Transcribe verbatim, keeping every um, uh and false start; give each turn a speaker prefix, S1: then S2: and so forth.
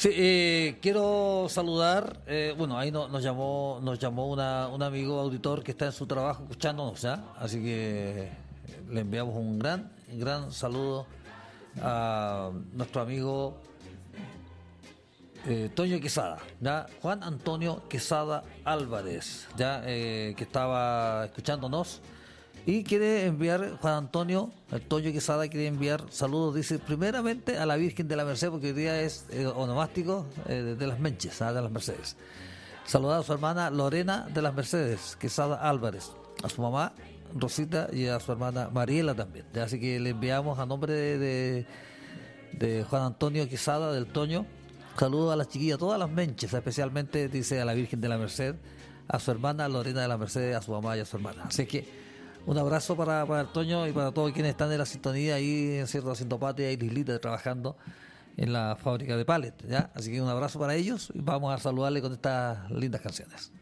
S1: Sí, eh, quiero saludar, eh, bueno, ahí no- nos llamó nos llamó una, un amigo auditor que está en su trabajo escuchándonos, ¿ya? Así que eh, le enviamos un gran, gran saludo a nuestro amigo eh, Toño Quesada, ¿ya? Juan Antonio Quesada Álvarez, ¿ya? Eh, que estaba escuchándonos y quiere enviar, Juan Antonio, el Toño Quesada quiere enviar saludos, dice, primeramente a la Virgen de la Merced, porque hoy día es eh, onomástico eh, de, de las Menches, ¿ah? De las Mercedes. Saludar a su hermana Lorena de las Mercedes, Quesada Álvarez, a su mamá Rosita y a su hermana Mariela también, ¿ya? Así que le enviamos a nombre de, de de Juan Antonio Quesada, del Toño. Saludos a las chiquillas, todas las Menches, especialmente dice a la Virgen de la Merced, a su hermana Lorena de la Merced, a su mamá y a su hermana. Así que un abrazo para, para el Toño y para todos quienes están en la sintonía ahí en Cierro Haciendo Patria y Lislita trabajando en la fábrica de pallet, ¿ya? Así que un abrazo para ellos y vamos a saludarle con estas lindas canciones.